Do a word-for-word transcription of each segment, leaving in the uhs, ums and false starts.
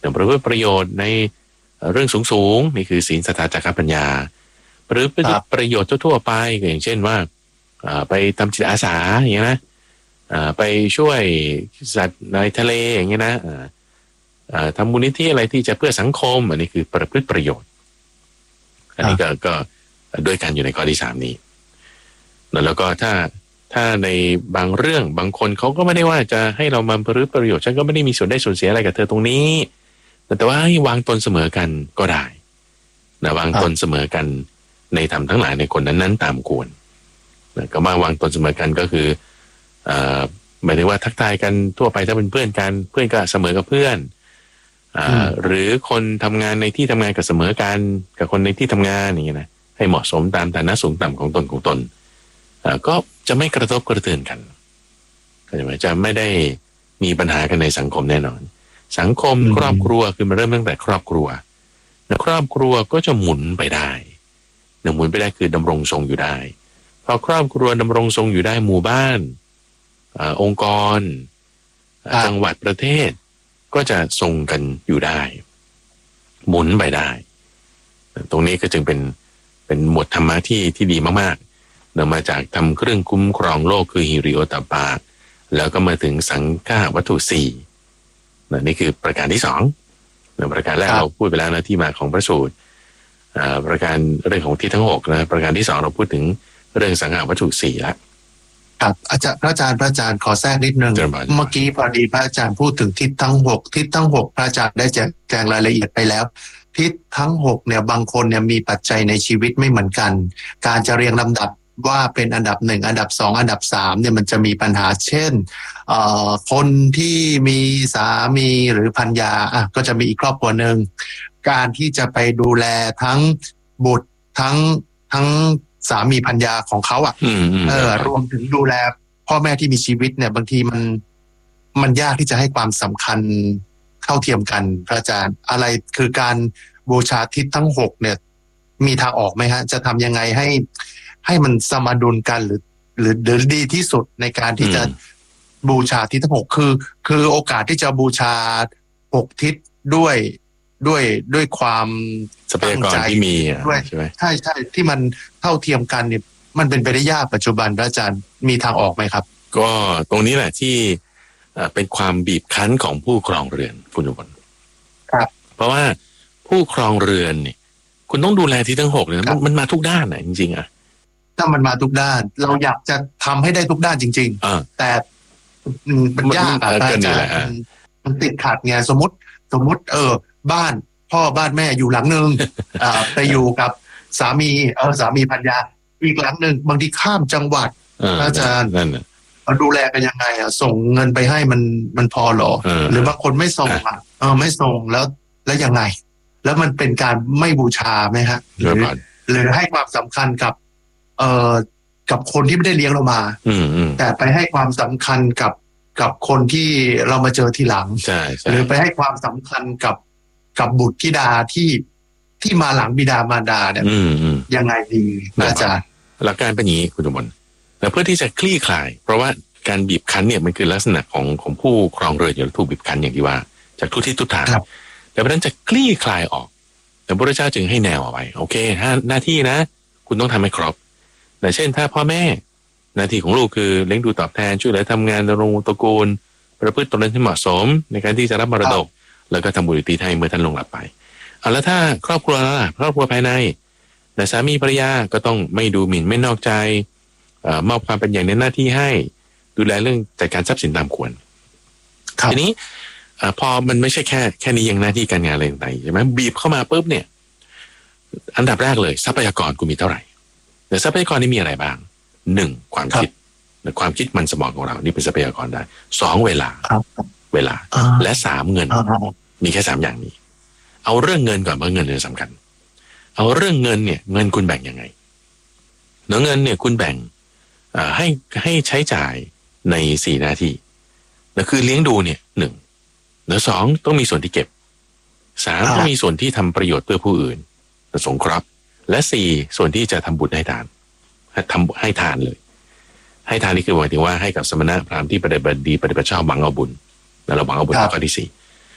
ประพฤติประโยชน์ในเรื่องสูงๆนี่คือศีลศรัทธาจาระปัญญาหรือประโยชน์ทั่วๆไปอย่างเช่นว่าไปทำจิตอาสาอย่างเงี้ยนะไปช่วยสัตว์ในทะเลอย่างเงี้ยนะทำมูลนิธิอะไรที่จะเพื่อสังคมอันนี้คือประพฤติประโยชน์อันนี้ก็ก็ด้วยกันอยู่ในข้อที่สามนี้แล้วก็ถ้าถ้าในบางเรื่องบางคนเขาก็ไม่ได้ว่าจะให้เรามาประพฤติประโยชน์ฉันก็ไม่ได้มีส่วนได้ส่วนเสียอะไรกับเธอตรงนี้แต่ว่าให้วางตนเสมอกันก็ได้นะวางตนเสมอกันในธรรมทั้งหลายในคนนั้นๆตามควรนะก็มาวางตนเสมอกันก็คืออ่าหมายถึงว่าทักทายกันทั่วไปถ้าเป็นเพื่อนกันเพื่อนก็เสมอกับเพื่อนอ่าหรือคนทำงานในที่ทำงานก็เสมอกันกับคนในที่ทำงานอย่างเงี้ยนะให้เหมาะสมตามฐานะสูงต่ำของตนของตนอ่าก็จะไม่กระทบกระเทือนกันเข้าใจไหมจะไม่ได้มีปัญหากันในสังคมแน่นอนสังคมครอบครัวคือมันเริ่มตั้งแต่ครอบครัวแล้วครอบครัวก็จะหมุนไปได้หนึ่งหมุนไปได้คือดำรงทรงอยู่ได้พอครอบครัวดำรงทรงอยู่ได้หมู่บ้านอ่าองค์กรจังหวัดประเทศก็จะทรงกันอยู่ได้หมุนไปได้ตรงนี้ก็จึงเป็นเป็นหมวดธรรมะที่ที่ดีมากๆเนื่องมาจากทำเครื่องคุ้มครองโลกคือฮิริโอตปปาแล้วก็มาถึงสังฆาวัตถุสี่นี่คือประการที่สองประการแรกเราพูดไปแล้วนะที่มาของพระสูตรประการเรื่องของที่ทั้งหกนะประการที่สองเราพูดถึงเรื่องสังฆาวัตถุสี่แล้วครับอาจารย์พระอาจารย์พระอาจารย์ขอแทรกนิดนึงเมื่อกี้พอดีพระอาจารย์พูดถึงทิศทั้งหกทิศทั้งหกพระอาจารย์ได้แจงรายละเอียดไปแล้วทิศทั้งหกเนี่ยบางคนเนี่ยมีปัจจัยในชีวิตไม่เหมือนกันการจะเรียงลำดับว่าเป็นอันดับหนึ่งอันดับสองอันดับสามเนี่ยมันจะมีปัญหาเช่นเอ่อคนที่มีสามีหรือภรรยาอ่ะก็จะมีอีกครอบครัวหนึ่งการที่จะไปดูแลทั้งบุตรทั้งทั้งสามีภรรยาของเขาอ่ะเออรวมถึงดูแลพ่อแม่ที่มีชีวิตเนี่ยบางทีมันมันยากที่จะให้ความสำคัญเท่าเทียมกันพระอาจารย์อะไรคือการบูชาทิศทั้งหกเนี่ยมีทางออกไหมฮะจะทำยังไงให้ให้มันสมดุลกันหรือหรือหรือดีที่สุดในการที่จะบูชาทิศทั้งหกคือคือโอกาสที่จะบูชาหกทิศด้วยด้วยด้วยความทรัพยากรที่มีด้วยใช่ไหมใช่ใช่ที่มันเท่าเทียมกันเนี่ยมันเป็นไปได้ยากปัจจุบันพระอาจารย์มีทางออกไหมครับก็ตรงนี้แหละที่เป็นความบีบคั้นของผู้ครองเรือนคุณอุบลครับเพราะว่าผู้ครองเรือนเนี่ยคุณต้องดูแลที่ทั้งหกเลยนะมันมาทุกด้านอ่ะจริงๆอ่ะถ้ามันมาทุกด้านเราอยากจะทำให้ได้ทุกด้านจริงๆแต่มันยากอ่ะอาจารย์มันติดขัดไงสมมติสมมติเออบ้านพ่อบ้านแม่อยู่หลังนึงอ่าไปอยู่กับสามีเออสามีภรรยาอีกหลังนึงบางทีข้ามจังหวัดอาจารย์เราดูแลกันยังไงอ่ะส่งเงินไปให้มันมันพอหรอหรือบางคนไม่ส่งอ่ะเออไม่ส่งแล้วแล้วยังไงแล้วมันเป็นการไม่บูชาไหมฮะหรือหรือให้ความสำคัญกับเอ่อกับคนที่ไม่ได้เลี้ยงเรามาแต่ไปให้ความสำคัญกับกับคนที่เรามาเจอทีหลังหรือไปให้ความสำคัญกับกับบุตรธิดาที่ที่มาหลังบิดามารดาเนี่ยยังไงดีอาจารย์หลักการเป็นอย่างนี้คุณสมบัติแต่เพื่อที่จะคลี่คลายเพราะว่าการบีบคั้นเนี่ยมันคือลักษณะของของผู้ครองเรือนอย่างถูกบีบคั้นอย่างที่ว่าจากทุกที่ทุกทางแต่เพราะนั้นจะคลี่คลายออกแต่พระพุทธเจ้าจึงให้แนวเอาไว้โอเคถ้าหน้าที่นะคุณต้องทำให้ครบแต่เช่นถ้าพ่อแม่หน้าที่ของลูกคือเลี้ยงดูตอบแทนช่วยเหลือทำงานดำรงตระกูลประพฤติตนที่เหมาะสมในการที่จะรับมรดกแล้วก็ทำบุญอุทิศให้เมื่อท่านลงหลับไปเอาแล้วถ้าครอบครัวล่ะครอบครัวภายในแต่สามีภรรยาก็ต้องไม่ดูหมิ่นไม่นอกใจมอบความเป็นอย่างในหน้าที่ให้ดูแลเรื่องจัดการทรัพย์สินตามควรทีนี้พอมันไม่ใช่แค่แค่นี้ยังหน้าที่การงานอะไรต่างๆใช่ไหมบีบเข้ามาปุ๊บเนี่ยอันดับแรกเลยทรัพยากรกูมีเท่าไหร่แต่ทรัพยากรนี่มีอะไรบ้างหนึ่งความคิดความคิดมันสมองของเรานี่เป็นทรัพยากรได้สองเวลาเวลาและสามเงินมีแค่สามอย่างนี้เอาเรื่องเงินก่อนเพราะเงินเป็นสำคัญเอาเรื่องเงินเนี่ยเงินคุณแบ่งยังไงเนื้อเงินเนี่ยคุณแบ่งให้ให้ใช้จ่ายในสี่หน้าที่นั่นคือเลี้ยงดูเนี่ยหนึ่งเนื้อสองต้องมีส่วนที่เก็บสามต้องมีส่วนที่ทำประโยชน์เพื่อผู้อื่นสงเคราะห์และสี่ส่วนที่จะทำบุญให้ทานทำให้ทานเลยให้ทานนี่คือหมายถึงว่าให้กับสมณะพราหมณ์ที่ปฏิบัติดีปฏิบัติชอบหวังเอาบุญแล้วเราหวังเอาบุญข้อที่สี่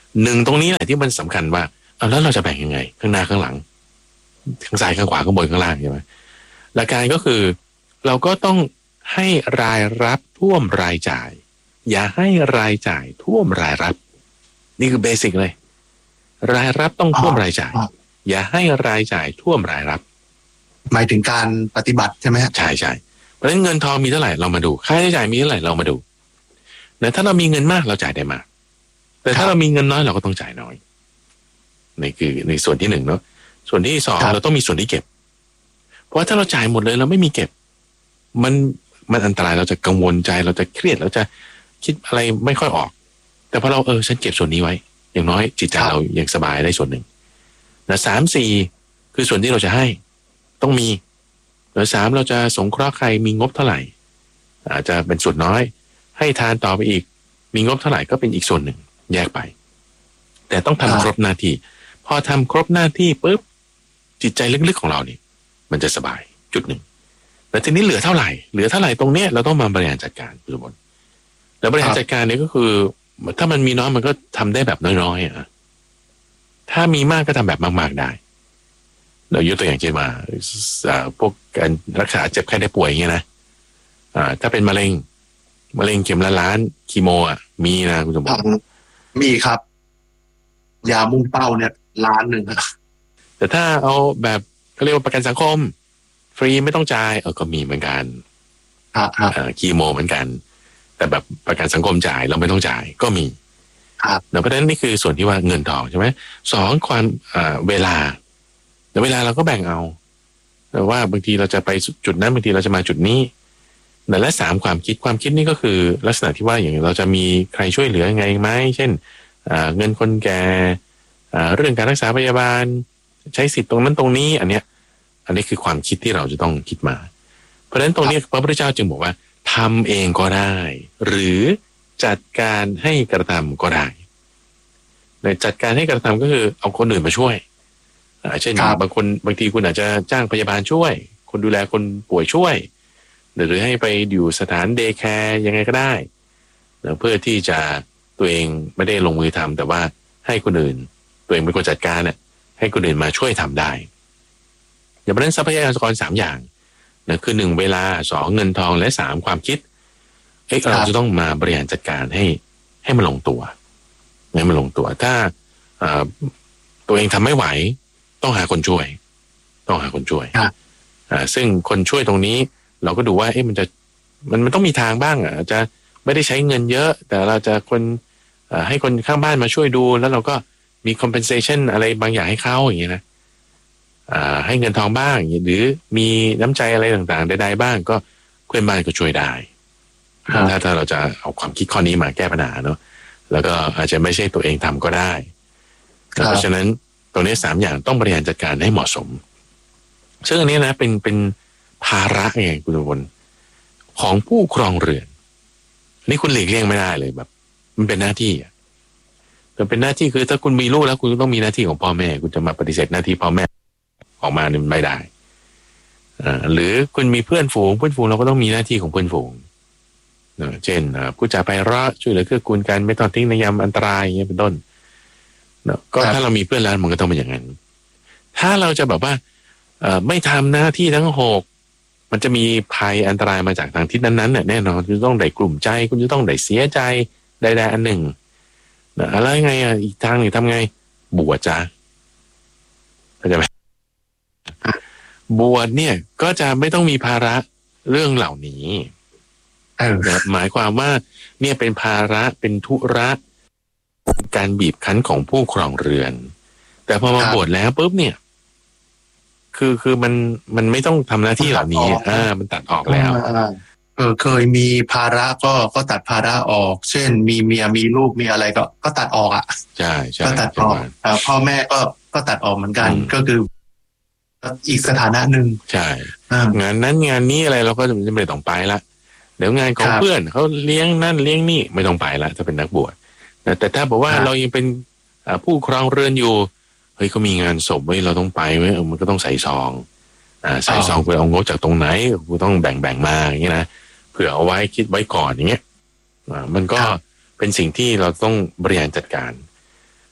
หนึ่งตรงนี้แหละที่มันสำคัญว่าเอาแล้วเราจะแบ่งยังไงข้างหน้าข้างหลังข้างซ้ายข้างขวาข้างบนข้างล่างใช่ไหมหลักการก็คือเราก็ต้องให้รายรับท่วมรายจ่ายอย่าให้รายจ่ายท่วมรายรับนี่คือเบสิกเลยรายรับต้องท่วมรายจ่ายอย่าให้รายจ่ายท่วมรายรับหมายถึงการปฏิบัติใช่ไหมใช่ใช่เพราะฉะนั้นเงินทองมีเท่าไหร่เรามาดูค่าใช้จ่ายมีเท่าไหร่เรามาดูแต่ถ้าเรามีเงินมากเราจ่ายได้มากแต่ถ้าเรามีเงินน้อยเราก็ต้องจ่ายน้อยนี่คือในส่วนที่หนึ่งเนาะส่วนที่สองเราต้องมีส่วนที่เก็บเพราะถ้าเราจ่ายหมดเลยเราไม่มีเก็บมันมันอันตรายเราจะกังวลใจเราจะเครียดเราจะคิดอะไรไม่ค่อยออกแต่พอเราเออฉันเก็บส่วนนี้ไว้อย่างน้อยจิตใจเรายังสบายได้ส่วนหนึ่งนะสามสี่คือส่วนที่เราจะให้ต้องมีแล้วสามเราจะสงเคราะห์ใครมีงบเท่าไหร่อาจจะเป็นส่วนน้อยให้ทานต่อไปอีกมีงบเท่าไหร่ก็เป็นอีกส่วนหนึ่งแยกไปแต่ต้องทำครบหน้าที่พอทำครบหน้าที่ปุ๊บจิตใจลึกๆของเรานี่มันจะสบายจุดหนึ่งแต่ทีนี้เหลือเท่าไหร่เหลือเท่าไหร่ตรงเนี้ยเราต้องมาบริหารจัดการคุณสมบัติแล้วบริหารจัดการเนี่ยก็คือถ้ามันมีน้อยมันก็ทำได้แบบน้อยๆอ่ะถ้ามีมากก็ทำแบบมากๆได้เรายกตัวอย่างเช่นว่าพวกการรักษาเจ็บไข้ได้ป่วยอย่างเงี้ยนะอ่าถ้าเป็นมะเร็งมะเร็งเข็มละล้านคีโมอ่ะมีนะคุณสมบัติมีครับยามุ่งเป้าเนี่ยล้านหนึ่งแต่ถ้าเอาแบบเขาเรียกว่าประกันสังคมฟรีไม่ต้องจ่ายเออก็มีเหมือนกันอ่าคีโมเหมือนกันแต่แบบประกันสังคมจ่ายเราไม่ต้องจ่ายก็มีครับเพราะฉะนั้นนี่คือส่วนที่ว่าเงินทองใช่ไหมสองความเวลาแต่เวลาเราก็แบ่งเอาแต่ว่าบางทีเราจะไปจุดนั้นบางทีเราจะมาจุดนี้และสามความคิดความคิดนี่ก็คือลักษณะที่ว่าอย่างเราจะมีใครช่วยเหลือไงไหมเช่นเงินคนแก่เรื่องการรักษาพยาบาลใช้สิทธิ์ตรงนั้นตรงนี้อันเนี้ยอันนี้คือความคิดที่เราจะต้องคิดมาเพราะฉะนั้นตรงนี้พระพุทธเจ้าจึงบอกว่าทำเองก็ได้หรือจัดการให้กระทำก็ได้ในจัดการให้กระทำก็คือเอาคนอื่นมาช่วยเช่นบางคนบางทีคุณอาจจะจ้างพยาบาลช่วยคนดูแลคนป่วยช่วยหรือให้ไปอยู่สถานเดย์แคร์ยังไงก็ได้เพื่อที่จะตัวเองไม่ได้ลงมือทำแต่ว่าให้คนอื่นตัวเองเป็นคนจัดการเนี่ยให้คนอื่นมาช่วยทำได้อย่างนั้นทรัพยากรสามอย่างนะคือหนึ่งเวลาสองเงินทองและสามความคิดเฮ้ยเราจะต้องมาบริหารจัดการให้ให้มันลงตัวให้มันลงตัวถ้าตัวเองทำไม่ไหวต้องหาคนช่วยต้องหาคนช่วยอ่าซึ่งคนช่วยตรงนี้เราก็ดูว่าเอ๊ะมันจะมันมันต้องมีทางบ้างอ่ะจะไม่ได้ใช้เงินเยอะแต่เราจะคนให้คนข้างบ้านมาช่วยดูแล้วเราก็มี compensation อะไรบางอย่างให้เขาอย่างเงี้ยนะอ่าให้เงินทองบ้างหรือมีน้ำใจอะไรต่างๆใดๆบ้างก็เพื่อนบ้านก็ช่วยได้ถ้าถ้าเราจะเอาความคิดข้อนี้มาแก้ปัญหาเนาะแล้วก็อาจจะไม่ใช่ตัวเองทำก็ได้เพราะฉะนั้นตรงนี้สามอย่างต้องบริหารจัดการให้เหมาะสมซึ่งอันนี้นะเป็นเป็นภาระไงคุณบนของผู้ครองเรือนนี่คุณหลีกเลี่ยงไม่ได้เลยแบบมันเป็นหน้าที่อ่ะแต่เป็นหน้าที่คือถ้าคุณมีลูกแล้วคุณต้องมีหน้าที่ของพ่อแม่คุณจะมาปฏิเสธหน้าที่พ่อแม่ออกมาเนี่ยไม่ได้อ่าหรือคุณมีเพื่อนฝูงเพื่อนฝูงเราก็ต้องมีหน้าที่ของเพื่อนฝูงเช่นผู้จ่าไปเราะช่วยเหลือเกื้อกูลกันไม่ต้องทิ้งในยามอันตรายอย่างเงี้ยเป็นต้นก็ถ้าเรามีเพื่อนแล้วมันก็ต้องเป็นอย่างนั้นถ้าเราจะแบบว่าไม่ทำหน้าที่ทั้งหกมันจะมีภัยอันตรายมาจากทางทิศนั้นๆเนี่ยแน่นอนคุณจะต้องได้กลุ่มใจคุณจะต้องได้เสียใจใดๆอันหนึ่งอะไรไงอ่ะอีกทางหนึ่งทำไงบวชจ้ะเข้าใจไหมบวชเนี่ยก็จะไม่ต้องมีภาระเรื่องเหล่านี้หมายความว่าเนี่ยเป็นภาระเป็นธุระการบีบคั้นของผู้ครองเรือนแต่พอมาบวชแล้วปุ๊บเนี่ยคือคือมันมันไม่ต้องทำหน้าที่เหล่านี้อ่ามันตัดออกแล้วเออเคยมีภาระก็ก็ตัดภาระออกเช่นมีเมียมีลูกมีอะไรก็ก็ตัดออกอ่ะใช่ใช่ก็ตัดออกพ่อแม่ก็ก็ตัดออกเหมือนกันก็คืออีกสถานะหนึ่งใช่งานนั้นงานนี้อะไรเราก็จะไม่ต้องไปละเดี๋ยวงานของเพื่อนเขาเลี้ยงนั่นเลี้ยงนี่ไม่ต้องไปละถ้าเป็นนักบวชแต่ถ้าบอกว่าเรายังเป็นผู้ครองเรือนอยู่เฮ้ยเขามีงานศพไว้เราต้องไปไหมเออมันก็ต้องใส่ซองอ่าใส่ซองไปเอางบจากตรงไหนกูต้องแบ่งแบ่งมาอย่างนี้นะเผื่อเอาไว้คิดไว้ก่อนอย่างเงี้ยอ่ามันก็เป็นสิ่งที่เราต้องบริหารจัดการ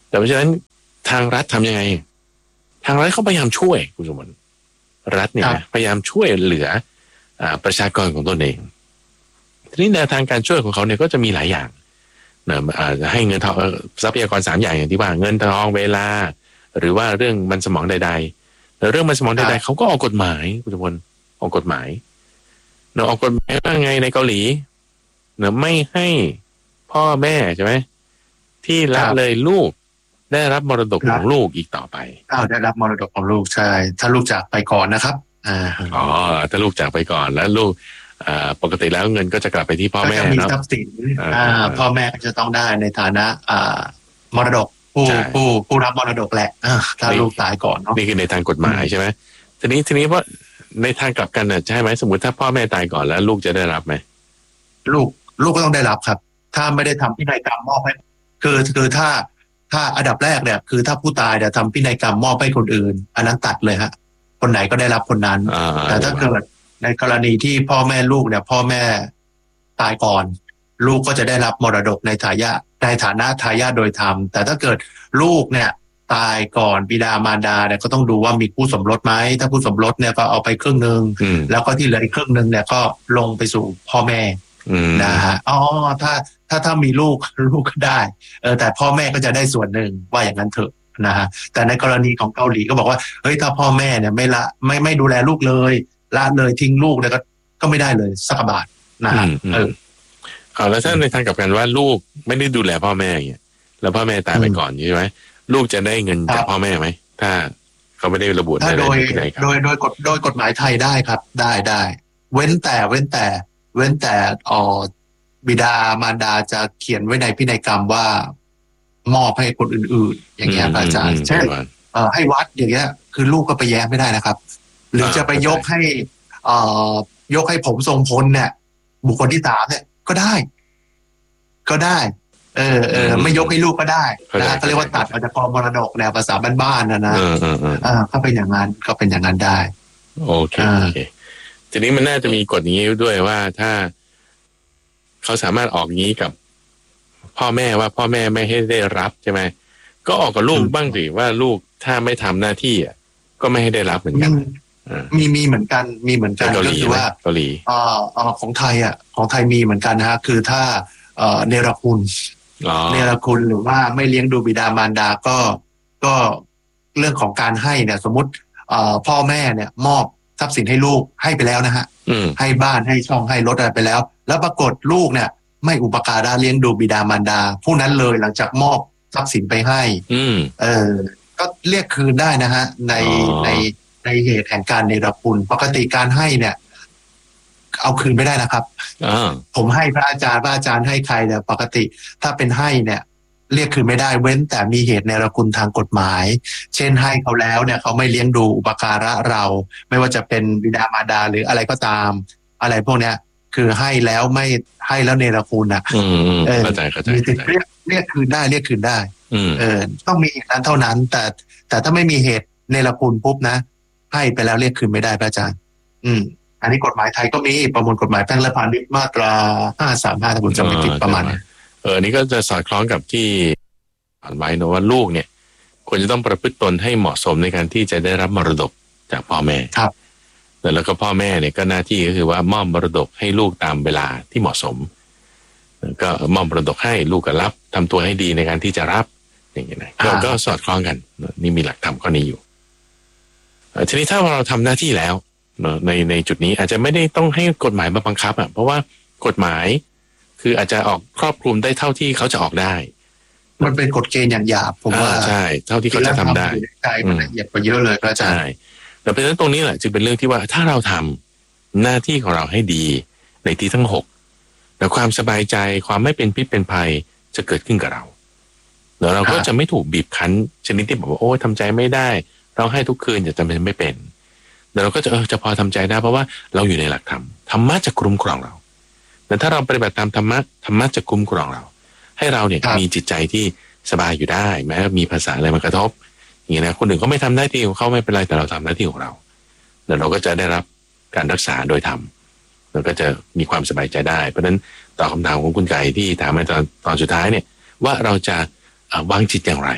แต่เพราะฉะนั้นทางรัฐทำยังไงทางรัฐเขาพยายามช่วยคุณสมบัติรัฐเนี่ยพยายามช่วยเหลือประชากรของตนเองทีนี้แนวทางการช่วยของเขาเนี่ยก็จะมีหลายอย่างนะอาจจะให้เงินทองทรัพยากรสามอย่างอย่างที่ว่าเงินทองเวลาหรือว่าเรื่องมันสมองใดๆแต่เรื่องมันสมองใดๆเขาก็ออกกฎหมายคุณสมบัติออกกฎหมายเนาะออกกฎหมายว่าไงในเกาหลีเนาะไม่ให้พ่อแม่ใช่ไหมที่ละเลยลูกได้รับมรดกของลูกอีกต่อไปอ้าวได้รับมรดกของลูกใช่ถ้าลูกจากไปก่อนนะครับอ่าอ๋อถ้าลูกจากไปก่อนแล้วลูกอ่าปกติแล้วเงินก็จะกลับไปที่พ่อแม่เนาะมีทรัพย์สินอ่าพ่อแม่ก็จะต้องได้ในฐานะอ่ามรดกผู้ผู้ผู้รับมรดกแหละถ้าลูกตายก่อนเนาะนี่คือในทางกฎหมายใช่ไหมทีนี้ทีนี้ว่าในทางกลับกันน่ะใช่ไหมสมมติถ้าพ่อแม่ตายก่อนแล้วลูกจะได้รับไหมลูกลูกก็ต้องได้รับครับถ้าไม่ได้ทำพินัยกรรมมอบให้คือคือถ้าถ้าอันดับแรกเนี่ยคือถ้าผู้ตายเนี่ยทำพินัยกรรมมอบให้คนอื่นอันนั้นตัดเลยฮะคนไหนก็ได้รับคนนั้นแต่ถ้าเกิดในกรณีที่พ่อแม่ลูกเนี่ยพ่อแม่ตายก่อนลูกก็จะได้รับมรดกในฐานะในฐานะทายาทโดยธรรมแต่ถ้าเกิดลูกเนี่ยตายก่อนบิดามารดาเนี่ยก็ต้องดูว่ามีคู่สมรสไหมถ้าคู่สมรสเนี่ยก็เอาไปครึ่งนึงแล้วก็ที่เหลืออีกครึ่งนึงเนี่ยก็ลงไปสู่พ่อแม่นะฮะอ๋อถ้าถ้าถ้ามีลูกลูกก็ได้เออแต่พ่อแม่ก็จะได้ส่วนหนึ่งว่าอย่างนั้นเถอะนะฮะแต่ในกรณีของเกาหลีก็บอกว่าเฮ้ยถ้าพ่อแม่เนี่ยไม่ละไม่ไม่ดูแลลูกเลยละเลยทิ้งลูกเนี่ยก็ก็ไม่ได้เลยสักบาทนะฮะเออเอาแล้วถ้าในทางกลับกันว่าลูกไม่ได้ดูแลพ่อแม่อย่างเงี้ยแล้วพ่อแม่ตายไปก่อนใช่ไหมลูกจะได้เงินจากพ่อแม่ไหมถ้าเขาไม่ได้ระบุถ้าโดยโดยโดยกฎโดยกฎหมายไทยได้ครับได้ได้เว้นแต่เว้นแต่เว้นแต่อ๋อบิดามารดาจะเขียนไว้ในพินัยกรรมว่ามอบให้คนอื่นๆอย่างเงี้ยอาจารย์เช่นให้วัดอย่างเงี้ยคือลูกก็ไปแย้งไม่ได้นะครับหรือจะไปยกให้เอ่อยกให้ผมทรงพลเนี่ยบุคคลที่สามเนี่ยก็ได้ก็ได้เออเออไม่ยกให้ลูกก็ได้นะก็เรียกว่าตัดออกจากกองมรดกแนวภาษาบ้านๆนะนะอ่าก็เป็นอย่างนั้นก็เป็นอย่างนั้นได้โอเคโอเคทีนี้มันน่าจะมีกฎนี้ด้วยว่าถ้าเขาสามารถออกงี้กับพ่อแม่ว่าพ่อแม่ไม่ให้ได้รับใช่ไหมก็ออกกับลูกบ้างสิว่าลูกถ้าไม่ทำหน้าที่อ่ะก็ไม่ให้ได้รับเหมือนกันมีมีเหมือนกันมีเหมือนกันก็คือว่าเกาหลีอ่าอ่าของไทยอ่ะของไทยมีเหมือนกันนะฮะคือถ้าเอ่อเนรคุณเนรคุณหรือว่าไม่เลี้ยงดูบิดามารดาก็ก็เรื่องของการให้เนี่ยสมมติเอ่อพ่อแม่เนี่ยมอบทรัพย์สินให้ลูกให้ไปแล้วนะฮะให้บ้านให้ช่องให้รถอะไรไปแล้วแล้วปรากฏลูกเนี่ยไม่อุปการะเลี้ยงดูบิดามารดาผู้นั้นเลยหลังจากมอบทรัพย์สินไปให้เออก็เรียกคืนได้นะฮะในในในเหตุแห่งการเนรคุณปกติการให้เนี่ยเอาคืนไม่ได้นะครับผมให้พระอาจารย์พระอาจารย์ให้ใครเนี่ยปกติถ้าเป็นให้เนี่ยเรียกคืนไม่ได้เว้นแต่มีเหตุเนรคุณทางกฎหมายเช่นให้เขาแล้วเนี่ยเขาไม่เลี้ยงดูอุปการะเราไม่ว่าจะเป็นบิดามารดาหรืออะไรก็ตามอะไรพวกเนี้ยคือให้แล้วไม่ให้แล้วเนรคุณอ่ะเออเข้าใจเข้าใจมีสิทธิ์เรียกเรียกคืนได้เรียกคืนได้เออต้องมีเหตุนั้นเท่านั้นแต่แต่ถ้าไม่มีเหตุเนรคุณปุ๊บนะให้ไปแล้วเรียกคืนไม่ได้พระอาจารย์อืมอันนี้กฎหมายไทยก็มีประมวลกฎหมายแพ่งและพาณิชย์มาตราห้าสามห้าถ้าคุณจำไม่ผิดประมาณนี้เออนี่ก็จะสอดคล้องกับที่อ่านไว้นะว่าลูกเนี่ยควรจะต้องประพฤติตนให้เหมาะสมในการที่จะได้รับมรดกจากพ่อแม่ครับแต่แล้วก็พ่อแม่เนี่ยก็หน้าที่ก็คือว่ามอบมรดกให้ลูกตามเวลาที่เหมาะสมก็มอบมรดกให้ลูกก็รับทำตัวให้ดีในการที่จะรับอย่างเงี้ยนะก็สอดคล้องกันนี่มีหลักธรรมข้อนี้อยู่ทีนี้ถ้าเราทำหน้าที่แล้วในในจุดนี้อาจจะไม่ได้ต้องให้กฎหมายมาบังคับอ่ะเพราะว่ากฎหมายคืออาจจะออกครอบคลุมได้เท่าที่เขาจะออกได้มันเป็นกฎเกณฑ์อย่างหยาบผมว่าใช่เท่าที่เขาจะทำได้ใช่มันละเอียดกว่าเยอะเลยพระอาจารย์ใช่แต่เพราะฉะนั้นตรงนี้แหละจึงเป็นเรื่องที่ว่าถ้าเราทำหน้าที่ของเราให้ดีในที่ทั้งหกแต่ความสบายใจความไม่เป็นพิษเป็นภัยจะเกิดขึ้นกับเราแล้วเราก็จะไม่ถูกบีบคั้นชนิดที่บอกว่าโอ้ทำใจไม่ได้เราให้ทุกคืนจะจำเป็นไม่เป็นแต่เราก็จะเออจะพอทำใจได้เพราะว่าเราอยู่ในหลักธรรมธรรมะจะคุ้มครองเราแต่ถ้าเราปฏิบัติตามธรรมะธรรมะจะคุ้มครองเราให้เราเนี่ยมีจิตใจที่สบายอยู่ได้แม้มีภาษาอะไรมากระทบอย่างนี้นะคนอื่นก็ไม่ทำหน้าที่ของเขาไม่เป็นไรแต่เราทำหน้าที่ของเราแล้วเราก็จะได้รับการรักษาโดยธรรมเราก็จะมีความสบายใจได้เพราะฉะนั้นตอบคำถามของคุณไก่ที่ถามมาตอนตอนสุดท้ายเนี่ยว่าเราจะวางจิตอย่างไร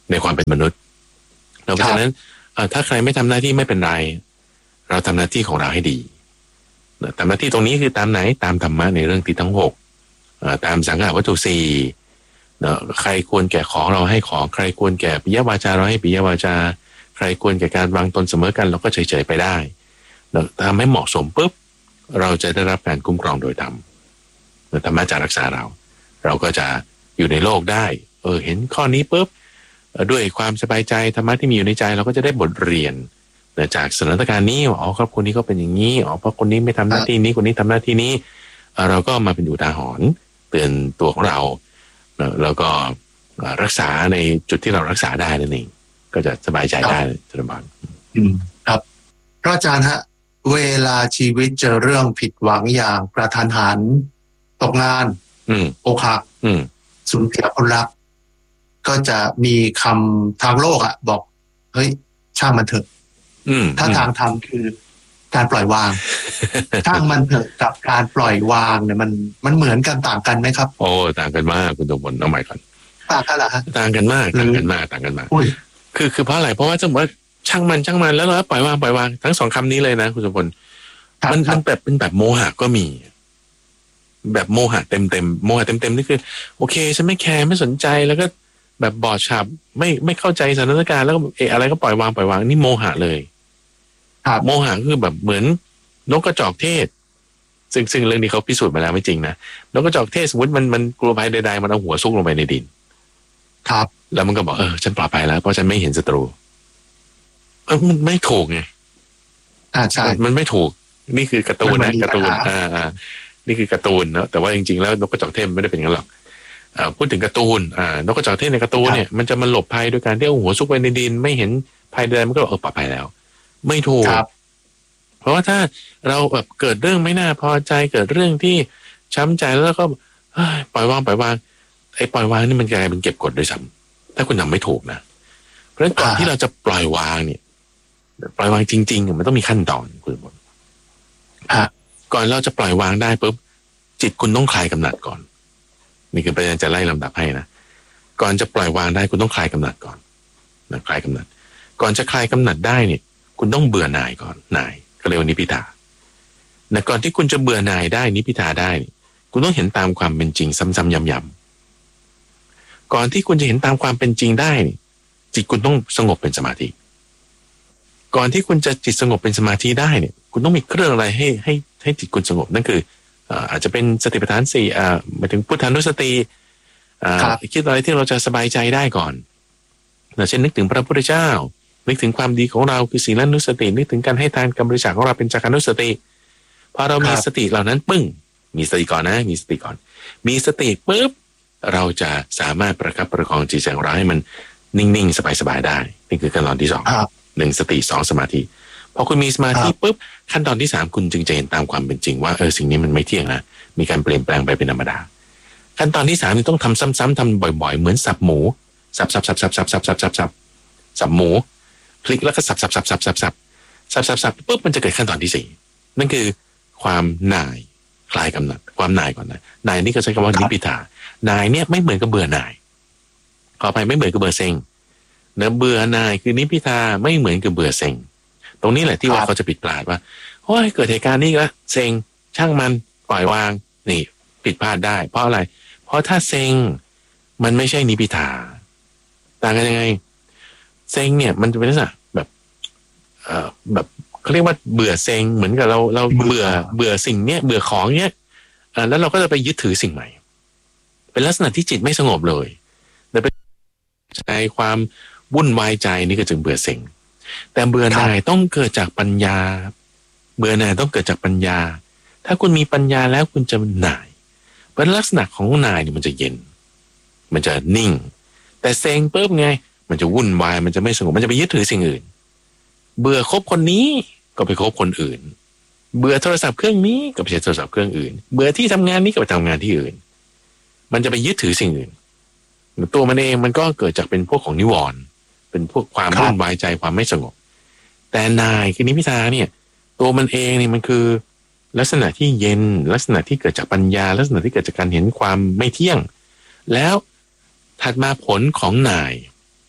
ในความเป็นมนุษย์เพราะฉะนั้นถ้าใครไม่ทำหน้าที่ไม่เป็นไรเราทำหน้าที่ของเราให้ดีทำหน้าที่ตรงนี้คือตามไหนตามธรรมะในเรื่องที่ทั้งหกตามสังฆวัตถุสี่ใครควรแก่ของเราให้ของใครควรแก่ปิยวาจาเราให้ปิยวาจาใครควรแก่การวางตนเสมอกันเราก็เฉยๆไปได้ทำให้เหมาะสมปุ๊บเราจะได้รับการคุ้มครองโดยธรรมธรรมะจะรักษาเราเราก็จะอยู่ในโลกได้เออเห็นข้อนี้ปุ๊บด้วยความสบายใจธรรมะที่มีอยู่ในใจเราก็จะได้บทเรียนจากสถานการณ์นี้อ๋อครับคนนี้ก็เป็นอย่างนี้อ๋อเพราะคนนี้ไม่ทำหน้าที่นี้คนนี้ทำหน้าที่นี้เราก็มาเป็นอุทาหรณ์เตือนตัวของเราแล้วก็รักษาในจุดที่เรารักษาได้นั่นเองก็จะสบายใจได้จริงบ้างครับพระอาจารย์ฮะเวลาชีวิตเจอเรื่องผิดหวังอย่างกระทันหันตกงานอกหักสูญเสียคนรักก็จะมีคำทางโลกอ่ะบอกเฮ้ยช่างมันเถอะถ้าทางธรรมคือการปล่อยวางช่างมันเถอะกับการปล่อยวางเนี่ยมันมันเหมือนกันต่างกันไหมครับโอ้ต่างกันมากคุณตมนเอาใหม่ก่อนต่างกันเหรอฮะต่างกันมากต่างกันมากต่างกันมากคือคือเพราะอะไรเพราะว่าสมมติว่าช่างมันช่างมันแล้วเราปล่อยวางปล่อยวางทั้งสองคำนี้เลยนะคุณสมพลมันมันแบบเป็นแบบโมหะก็มีแบบโมหะเต็มเต็มโมหะเต็มเต็มนี่คือโอเคฉันไม่แคร์ไม่สนใจแล้วก็แบบบอดฉับไม่ไม่เข้าใจสถานการณ์แล้วก็เอออะไรก็ปล่อยวางปล่อยวางนี่โมหะเลยโมหะคือแบบเหมือนนกกระจอกเทศซึ่งซึ่งเรื่องนี้เขาพิสูจน์มาแล้วไม่จริงนะนกกระจอกเทศสมมติมันมันกลัวภัยใดๆมันเอาหัวซุกลงไปในดินครับแล้วมันก็บอกเออฉันปลอดภัยแล้วเพราะฉันไม่เห็นศัตรูเออมันไม่ถูกไงอ่าใช่มันไม่ถูกนี่คือการ์ตูนนะการ์ตูนอ่าอ่านี่คือการ์ตูนนะแต่ว่าจริงๆแล้วนกกระจอกเทศไม่ได้เป็นอย่างนั้นหรอกอ่าพูดถึงการ์ตูนอ่านกกระจอกเทศในการ์ตูนเนี่ยมันจะมาหลบภัยโดยการที่เอาหัวซุกไปในดินไม่เห็นภัยใดมันก็เออปลอดภัยแล้วไม่ถูกเพราะว่าถ้าเราแบบเกิดเรื่องไม่น่าพอใจเกิดเรื่องที่ช้ำใจแล้วก็ปล่อยวางปล่อยวางไอ้ปล่อยวางนี่มันกลายเป็นเก็บกดด้วยซ้ำถ้าคุณทำไม่ถูกนะเพราะฉะนั้นก่อนที่เราจะปล่อยวางเนี่ยปล่อยวางจริงๆมันต้องมีขั้นตอนคุณบนก่อนเราจะปล่อยวางได้ปุ๊บจิตคุณต้องคลายกำหนัดก่อนนี่คือประเด็นจะไล่ลำดับให้นะก่อนจะปล่อยวางได้คุณต้องคลายกำหนัดก่อนนะคลายกำหนัดก่อนจะคลายกำหนัดได้เนี่ยคุณต้องเบื่อหน่ายก่อนหน่ายก็เรียกว่านิพพิทาแต่ก่อนที่คุณจะเบื่อหน่ายได้นิพพิทาได้คุณต้องเห็นตามความเป็นจริงซ้ำๆย้ำๆก่อนที่คุณจะเห็นตามความเป็นจริงได้จิตคุณต้องสงบเป็นสมาธิก่อนที่คุณจะจิตสงบเป็นสมาธิได้เนี่ยคุณต้องมีเครื่องอะไรให้ให้ให้จิตคุณสงบนั่นคืออาจจะเป็นสติปัฏฐานสี่อ่าหมายถึงพุทธานุสติอ่าคิดอะไรที่เราจะสบายใจได้ก่อนเช่นนึกถึงพระพุทธเจ้านึกถึงความดีของเราคือศีลานุสตินึกถึงการให้ทานการบริจาคของเราเป็นจาคานุสติพอเรามีสติเหล่านั้นปึ้งมีสติก่อนนะมีสติก่อนมีสติปุ๊บเราจะสามารถประคับประคองจิตใจของเราให้มันนิ่งๆสบายๆได้นี่คือขั้นตอนที่สองหนึ่งสติสองสมาธิพอคุณมีสมาธิปุ๊บขั้นตอนที่สามคุณจึงจะเห็นตามความเป็นจริงว่าเออสิ่งนี้มันไม่เที่ยงนะมีการเปลี่ยนแปลงไปเป็นธรรมดาขั้นตอนที่สามนี่ต้องทำซ้ำๆทำบ่อยๆเหมือนสับหมูสับสับสับสับสับสับสับสับสับสับหมูพลิกแล้วก็สับสับสับสับสับสับสับสับสับปุ๊บมันจะเกิดขั้นตอนที่สี่นั่นคือความหน่ายคลายกำหนัดความหน่ายก่อนนะหน่ายนี่ก็ใช้คำว่านิพพิทาหน่ายเนี่ยไม่เหมือนกับเบื่อหน่ายขอไปไม่เหมือนกับเบื่อเซ็งเนื้อเบื่อหน่ายคือนิพพิทาไม่เหมือนกับเบื่อเซ็งตรงนี้แหละที่ว่าเขาจะผิดพลาดว่าโอ้ยเกิดเหตุการณ์นี้ละเซ็งช่างมันปล่อยวางนี่ผิดพลาดได้เพราะอะไรเพราะถ้าเซ็งมันไม่ใช่นิพพิทาต่างกันยังไงเซ็งเนี่ยมันจะเป็นลักษณะแบบเอ่อแบบเขาเรียกว่าเบื่อเซ็งเหมือนกับเราเราเบื่อเบื่อสิ่งเนี้ยเบื่อของเนี้ยอ่าแล้วเราก็จะไปยึดถือสิ่งใหม่เป็นลักษณะที่จิตไม่สงบเลยแต่เป็นใจความวุ่นวายใจนี่ก็จึงเบื่อเซ็งแต่เบื่อหน่ายต้องเกิดจากปัญญาเบื่อหน่ายต้องเกิดจากปัญญาถ้าคุณมีปัญญาแล้วคุณจะหน่ายเพราะลักษณะของหน่ายนี่มันจะเย็นมันจะนิ่งแต่เซ็งปุ๊บไงมันจะวุ่นวายมันจะไม่สงบมันจะไปยึดถือสิ่งอื่นเบื่อคบคนนี้ก็ไปคบคนอื่นเบื่อโทรศัพท์เครื่องนี้ก็ไปใช้โทรศัพท์เครื่องอื่นเบื่อที่ทำงานนี้ก็ไปทำงานที่อื่นมันจะไปยึดถือสิ่งอื่นตัวมันเองมันก็เกิดจากเป็นพวกของนิวรณ์เป็นพวกความวุ่นวายใจความไม่สงบแต่นายคือนิพพิทาเนี่ยตัวมันเองเนี่ยมันคือลักษณะที่เย็นลักษณะที่เกิดจากปัญญาลักษณะที่เกิดจากการเห็นความไม่เที่ยงแล้วถัดมาผลของนาย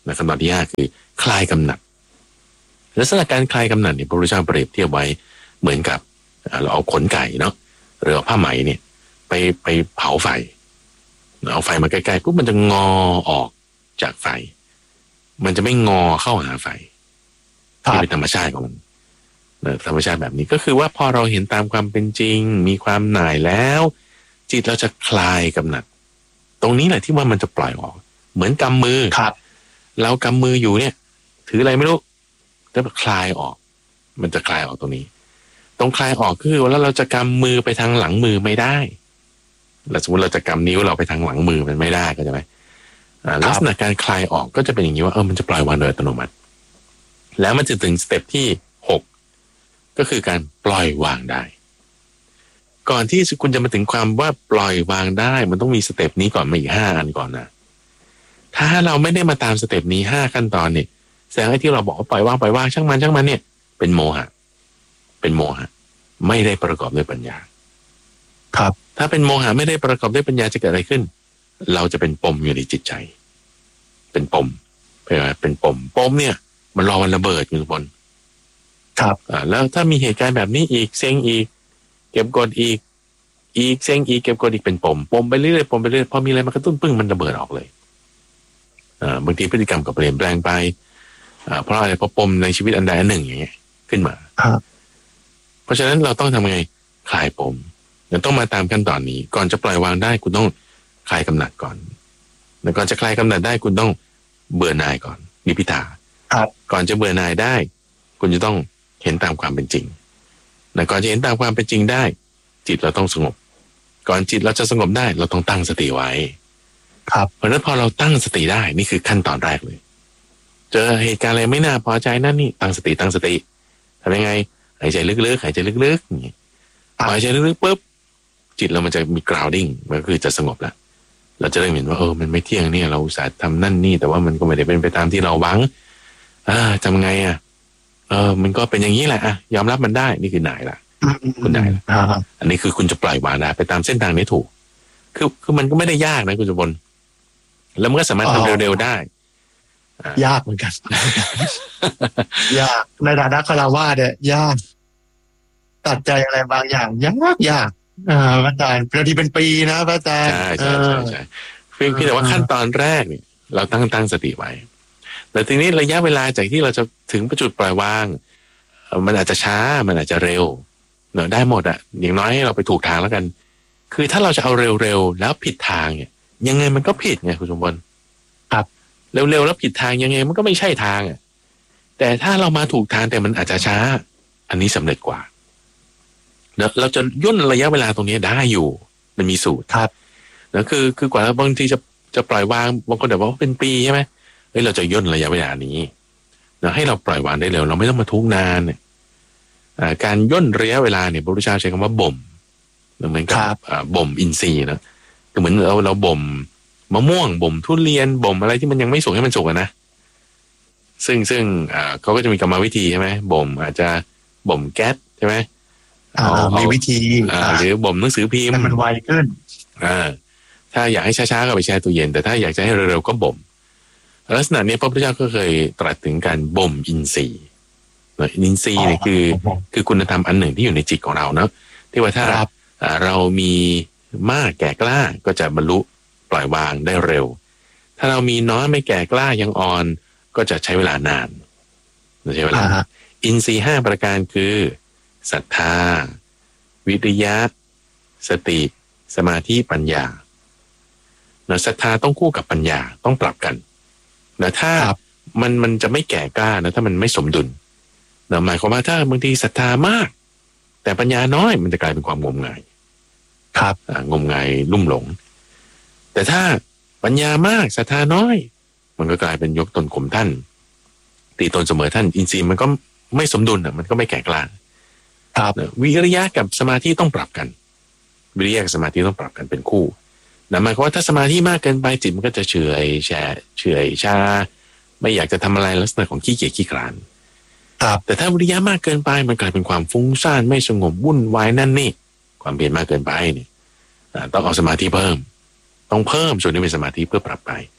และขั้นตอนที่ห้าคือคลายกำหนัดลักษณะการคลายกำหนัดเนี่ยพระพุทธเจ้าเปรียบเทียบไว้เหมือนกับเราเอาขนไก่เนาะหรือเอาผ้าไหมเนี่ยไปไปเผาไฟเอาไฟมาใกล้ๆปุ๊บมันจะงอออกจากไฟมันจะไม่งอเข้าหาไฟที่เป็นธรรมชาติของมันธรรมชาติแบบนี้ก็คือว่าพอเราเห็นตามความเป็นจริงมีความหน่ายแล้วจิตเราจะคลายกำหนัดตรงนี้แหละที่ว่ามันจะปล่อยออกเหมือนกำมือครับเรากำมืออยู่เนี่ยถืออะไรไม่รู้แล้วคลายออกมันจะคลายออกตรงนี้ตรงคลายออกคือว่าเราจะกำมือไปทางหลังมือไม่ได้เราสมมติเราจะกำนิ้วเราไปทางหลังมือมันไม่ได้ก็ใช่ไหมลักษณะการคลายออกก็จะเป็นอย่างนี้ว่าเออมันจะปล่อยวางโดยอัตโนมัติแล้วมันจะถึงสเต็ปที่หกก็คือการปล่อยวางได้ก่อนที่คุณจะมาถึงความว่าปล่อยวางได้มันต้องมีสเต็ปนี้ก่อนมาอีกห้าอันก่อนนะถ้าเราไม่ได้มาตามสเต็ปนี้ห้าขั้นตอนเนี่ยแสดงว่าที่เราบอกว่าปล่อยวางปล่อยวางช่างมันช่างมันเนี่ยเป็นโมหะเป็นโมหะไม่ได้ประกอบด้วยปัญญาครับถ้าเป็นโมหะไม่ได้ประกอบด้วยปัญญาจะเกิดอะไรขึ้นเราจะเป็นปมอยู่ในจิตใจเป็นปมเป็นปมปมเนี่ยมันรอวันระเบิดอยู่บนครับอ่าแล้วถ้ามีเหตุการณ์แบบนี้อีกเซ็งอีกเก็บกดอีกอีกเซ็งอีกเก็บกดอีกเป็นปมปมไปเรื่อยๆปมไปเรื่อยพอมีอะไรมากระตุ้นปึ้งมันระเบิดออกเลยอ่าบางทีพฤติกรรมก็เปลี่ยนแปลงไปอ่าเพราะอะไรเพราะปมในชีวิตอันใดอันหนึ่งอย่างเงี้ยขึ้นมาครับเพราะฉะนั้นเราต้องทำไงคลายปมเราต้องมาตามขั้นตอนนี้ก่อนจะปล่อยวางได้คุณต้องคลายกำหนัดก่อนแล้วก่อนจะคลายกำหนัดได้คุณต้องเบื่อหน่ายก่อนนิพพิทาครับก่อนจะเบื่อหน่ายได้คุณจะต้องเห็นตามความเป็นจริงแล้วก่อนจะเห็นตามความเป็นจริงได้จิตเราต้องสงบก่อนจิตเราจะสงบได้เราต้องตั้งสติไว้ครับเพราะฉะนั้นพอเราตั้งสติได้นี่คือขั้นตอนแรกเลยเจอเหตุการณ์อะไรไม่น่าพอใจนั่นนี่ตั้งสติตั้งสติทำยังไงหายใจลึกๆหายใจลึกๆอย่างนี้หายใจลึกๆปุ๊บจิตเรามันจะมี grounding มันก็คือจะสงบแล้วเราจะได้เห็นว่าเออมันไม่เที่ยงเนี่ยเราอุตส่าห์ทำนั่นนี่แต่ว่ามันก็ไม่ได้เป็นไปตามที่เราหวังอ่าทำไงอ่ะเออมันก็เป็นอย่างนี้แหละอ่ะยอมรับมันได้นี่คือหน่ายละคุณหน่ายละอันนี้คือคุณจะปล่อยวางได้ไปตามเส้นทางนี้ถูกคือคือมันก็ไม่ได้ยากนะคุณจุบลแล้วมันก็สามารถทำเร็วๆได้ยากเหมือนกันยากในฐานะคฤหัสถ์เนี่ยยากตัดใจอะไรบางอย่างยากยากอ่าอาจารย์บางทีเป็นปีนะอาจารย์ใช่ใช่ใช่ใช่เพียงแต่ว่าขั้นตอนแรกเนี่ยเราตั้งตั้งสติไว้แต่ทีนี้ระยะเวลาจากที่เราจะถึงจุดปล่อยวางมันอาจจะช้ามันอาจจะเร็วเนอะได้หมดอะอย่างน้อยให้เราไปถูกทางแล้วกันคือถ้าเราจะเอาเร็วๆแล้วผิดทางเนี่ยยังไงมันก็ผิดไงคุณสมบัติครับเร็วๆแล้วผิดทางยังไงมันก็ไม่ใช่ทางอะแต่ถ้าเรามาถูกทางแต่มันอาจจะช้าอันนี้สำเร็จกว่าเราจะย่นระยะเวลาตรงนี้ได้อยู่มันมีสูตรครับแล้วคือคือกว่าบางทีจะจะปล่อยวางบางคนแบบว่าเป็นปีใช่ไหมเฮ้ยเราจะย่นระยะเวลานี้เราให้เราปล่อยวางได้เร็วเราไม่ต้องมาทุกนานเนี่ยการย่นระยะเวลาเนี่ยพระพุทธเจ้าใช้คำว่าบ่มเหมือนกับบ่มอินทรีย์นะคือเหมือนเราเราบ่มมะม่วงบ่มทุเรียนบ่มอะไรที่มันยังไม่สุกให้มันสุกนะซึ่งซึ่งเขาก็จะมีกรรมวิธีใช่ไหมบ่มอาจจะบ่มแก๊สใช่ไหมมีวิธีหรือบ่มหนังสือพิมพ์ให้มันไวขึ้นถ้าอยากให้ช้าๆก็ไปแช่ตู้เย็นแต่ถ้าอยากจะให้เร็วๆก็บ่มลักษณะนี้พระพุทธเจ้าก็เคยตรัสถึงการบ่มอินทรีย์อินทรีย์เนี่ยคือคือคุณธรรมอันหนึ่งที่อยู่ในจิตของเราเนาะที่ว่าถ้าเรามีมากแก่กล้าก็จะบรรลุปล่อยวางได้เร็วถ้าเรามีน้อยไม่แก่กล้ายังอ่อนก็จะใช้เวลานานใช้เวลาอินทรีย์ห้าประการคือศรัทธาวิริยะสติสมาธิปัญญาเนะศรัทธาต้องคู่กับปัญญาต้องปรับกันนะถ้ามันมันจะไม่แก่กล้านะถ้ามันไม่สมดุลนะหมายความว่าถ้าบางทีศรัทธามากแต่ปัญญาน้อยมันจะกลายเป็นความงมงายครับงมงายลุ่มหลงแต่ถ้าปัญญามากศรัทธาน้อยมันก็กลายเป็นยกตนข่มท่านตีตนเสมอท่านอินทรีย์มันก็ไม่สมดุลอ่ะมันก็ไม่แก่กล้าครับวิริยะกับสมาธิต้องปรับกันวิริยะกับสมาธิต้องปรับกันเป็นคู่นั่นหมายความว่าถ้าสมาธิมากเกินไปจิตมันก็จะเฉยแฉะเฉยชาไม่อยากจะทำอะไรลักษณะของขี้เกียจขี้คลานครับแต่ถ้าวิริยะมากเกินไปมันกลายเป็นความฟุ้งซ่านไม่สงบวุ่นวายนั่นนี่ความเพียรมากเกินไปเนี่ยต้องเอาสมาธิเพิ่มต้องเพิ่มส่วนนี้เป็นสมาธิเพื่อปรับไป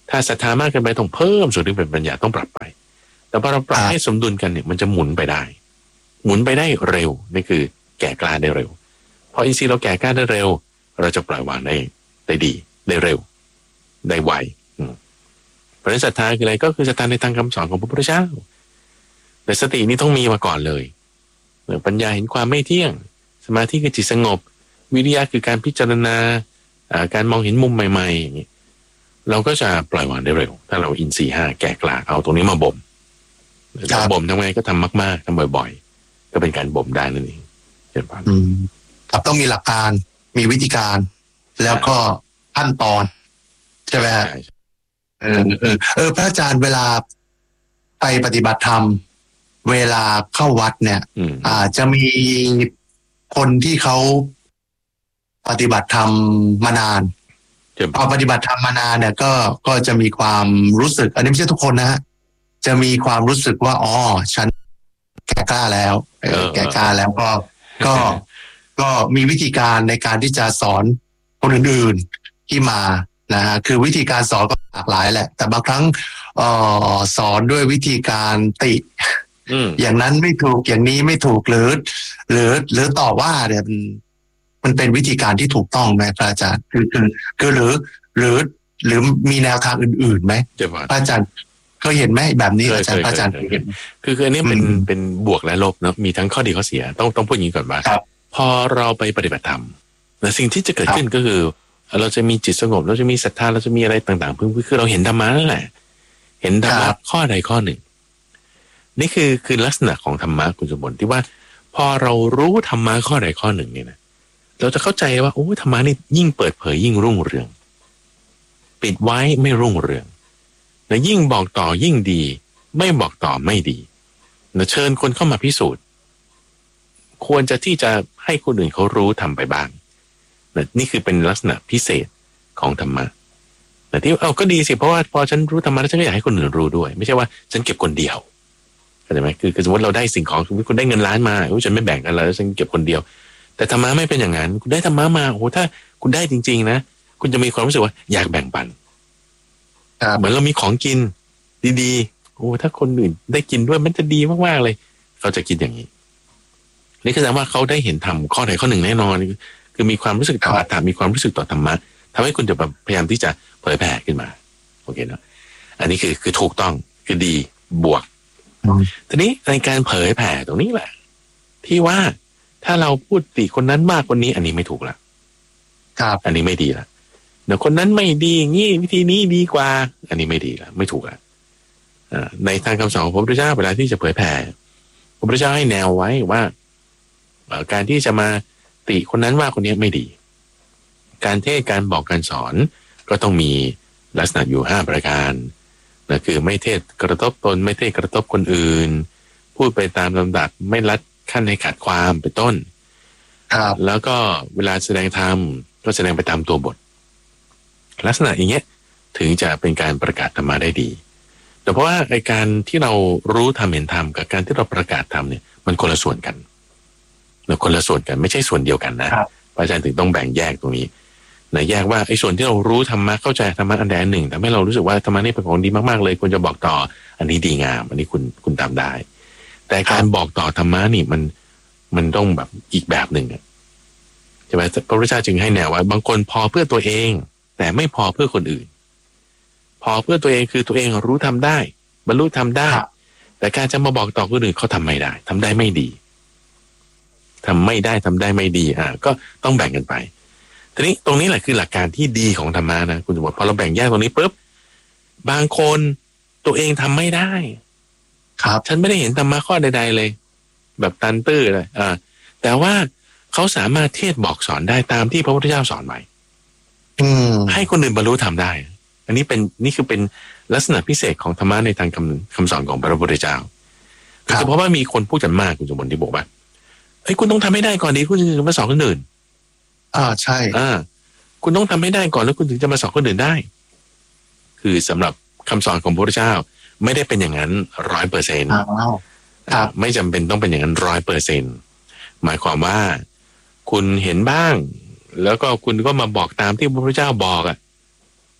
ถ้าศรัทธามากเกินไปต้องเพิ่มส่วนที่เป็นปัญญาต้องปรับไปแต่พอเราปรับให้สมดุลกันเนี่ยมันจะหมุนไปได้หมุนไปได้เร็วนี่คือแก่กล้าได้เร็วพออินทรีย์เราแก่กล้าได้เร็วเราจะปล่อยวางได้ได้ดีได้เร็วได้ไวเพราะฉะนั้นศรัทธาคืออะไรก็คือศรัทธาในทางคำสอนของพระพุทธเจ้าแต่สตินี้ต้องมีมาก่อนเลยปัญญาเห็นความไม่เที่ยงสมาธิคือจิตสงบวิริยะคือการพิจารณาการมองเห็นมุมใหม่ๆอย่างนี้เราก็จะปล่อยวางได้เร็วถ้าเราอินทรีย์ห้าแก่กล้าเอาตรงนี้มาบ่มบ่มทำไงก็ทำมากๆทำบ่อยๆก็เป็นการบ่มได้นั่นเองเช่นกันครับต้องมีหลักการมีวิธีการแล้วก็ขั้นตอนใช่ไหมฮะเออเออเออพระอาจารย์เวลาไปปฏิบัติธรรมเวลาเข้าวัดเนี่ยอาจจะมีคนที่เขาปฏิบัติธรรมมานานพอปฏิบัติธรรมมานานเนี่ยก็ก็จะมีความรู้สึกอันนี้ไม่ใช่ทุกคนนะฮะจะมีความรู้สึกว่าอ๋อฉันแก่กล้าแล้วแก่กล้าแล้วก็ก็ก็มีวิธีการในการที่จะสอนคนอื่นๆที่มานะฮะคือวิธีการสอนก็หลากหลายแหละแต่บางครั้งเอ่อสอนด้วยวิธีการติอย่างนั้นไม่ถูกอย่างนี้ไม่ถูกหรือหรือหรือต่อว่าเนี่ยมันเป็นวิธีการที่ถูกต้องไหมพระอาจารย์คือคือคือหรือหรือหรือมีแนวทางอื่นๆไหมพระอาจารย์เคยเห็นไหมแบบนี้อาจารย์พระอาจารย์เคยเห็นคือคืออันนี้เป็นเป็นบวกและลบเนาะมีทั้งข้อดีข้อเสียต้องต้องพูดอย่างนี้ก่อนว่าพอเราไปปฏิบัติธรรมแต่สิ่งที่จะเกิดขึ้นก็คือเราจะมีจิตสงบเราจะมีศรัทธาเราจะมีอะไรต่างๆเพิ่มคือเราเห็นธรรมะนั่นแหละเห็นธรรมะข้อใดข้อหนึ่งนี่คือคือลักษณะของธรรมะคุณสมบัติที่ว่าพอเรารู้ธรรมะข้อใดข้อหนึ่งเนี่ยนะเราจะเข้าใจว่าโอ้ธรรมะนี่ยิ่งเปิดเผยยิ่งรุ่งเรืองปิดไว้ไม่รุ่งเรืองนะยิ่งบอกต่อยิ่งดีไม่บอกต่อไม่ดีนะเชิญคนเข้ามาพิสูจน์ควรจะที่จะให้คนอื่นเขารู้ทำไปบ้างนะนี่คือเป็นลักษณะพิเศษของธรรมะแต่ที่เอาก็ดีสิเพราะว่าพอฉันรู้ธรรมะแล้วฉันก็อยากให้คนอื่นรู้ด้วยไม่ใช่ว่าฉันเก็บคนเดียวเข้าใจไหมคือคือสมมติเราได้สิ่งของสมมติคุณได้เงินล้านมาโอ้ฉันไม่แบ่งกันแล้วฉันเก็บคนเดียวแต่ธรรมะไม่เป็นอย่างนั้นคุณได้ธรรมะมาโอ้ถ้าคุณได้จริงๆนะคุณจะมีความรู้สึกว่าอยากแบ่งปันเหมือนเรามีของกินดีๆโอ้ถ้าคนอื่นได้กินด้วยมันจะดีมากๆเลยเขาจะคิดอย่างนี้นี่คือแสดงว่าเขาได้เห็นธรรมข้อใดข้อหนึ่งแน่นอนคือมีความรู้สึกต่ออัตตามีความรู้สึกต่อธรรมะทำให้คุณจะพยายามที่จะเผยแผ่ขึ้นมาโอเคเนาะอันนี้คือคือถูกต้องคือดีบวกทีนี้ในการเผยแผ่ตรงนี้แหละที่ว่าถ้าเราพูดติคนนั้นมากกว่านี้อันนี้ไม่ถูกละครับอันนี้ไม่ดีละเดี๋ยวคนนั้นไม่ดีงี้วิธีนี้ดีกว่าอันนี้ไม่ดีละไม่ถูกละในทางคำสอนของพระพุทธเจ้าเวลาที่จะเผยแผ่พระพุทธเจ้าให้แนวไว้ว่าการที่จะมาติคนนั้นว่าคนนี้ไม่ดีการเทศการบอกการสอนก็ต้องมีลักษณะอยู่ห้าประการนะคือไม่เทศกระทบตนไม่เทศกระทบคนอื่นพูดไปตามลำดับไม่ลัดขั้นให้ขาดความเป็นต้นครับแล้วก็เวลาแสดงธรรมก็แสดงไปตามตัวบทลักษณะอย่างเงี้ยถึงจะเป็นการประกาศธรรมะได้ดีแต่เพราะว่าไอ้การที่เรารู้ธรรมเห็นธรรมกับการที่เราประกาศธรรมเนี่ยมันคนละส่วนกันแล้วคนละส่วนกันไม่ใช่ส่วนเดียวกันนะอาจารย์ถึงต้องแบ่งแยกตรงนี้นะแยกว่าไอ้ส่วนที่เรารู้ธรรมะเข้าใจธรรมะอันใดอันหนึ่งทำให้เรารู้สึกว่าธรรมะนี่เป็นของดีมากๆเลยควรจะบอกต่ออันนี้ดีงามอันนี้คุณคุณตามได้แต่การบอกต่อธรรมะนี่มันมันต้องแบบอีกแบบหนึ่งใช่ไหมพระพุทธเจ้าจึงให้แนวว่าบางคนพอเพื่อตัวเองแต่ไม่พอเพื่อคนอื่นพอเพื่อตัวเองคือตัวเองรู้ทำได้บรรลุทำได้แต่การจะมาบอกต่อคนอื่นเขาทำไม่ได้ทำได้ไม่ดีทำไม่ได้ทำได้ไม่ดีอ่ะก็ต้องแบ่งกันไปทีนี้ตรงนี้แหละคือหลักการที่ดีของธรรมะนะคุณสมบัติพอเราแบ่งแยกตรงนี้ปุ๊บบางคนตัวเองทำไม่ได้ครับฉันไม่ได้เห็นธรรมะข้อใดๆเลยแบบตันตื้อเลยอ่าแต่ว่าเขาสามารถเทศบอกสอนได้ตามที่พระพุทธเจ้าสอนไว้ให้คนอื่นบรรลุธรรมได้อันนี้เป็นนี่คือเป็นลักษณะพิเศษของธรรมะในทางคำคำสอนของพระพุทธเจ้าแต่เพราะว่ามีคนพูดกันมากคุณสมบัติที่บอกว่าเฮ้ยคุณต้องทำให้ได้ก่อนดีคุณถึงจะมาสอนคนอื่นอ่าใช่อ่าคุณต้องทำให้ได้ก่อนแล้วคุณถึงจะมาสอนคนอื่นได้คือสำหรับคำสอนของพระพุทธเจ้าไม่ได้เป็นอย่างนั้นร้อยเปอร์เซ็นต์ไม่จำเป็นต้องเป็นอย่างนั้นร้อยเปอร์เซ็นต์หมายความว่าคุณเห็นบ้างแล้วก็คุณก็มาบอกตามที่พระพุทธเจ้าบอกอ่ะ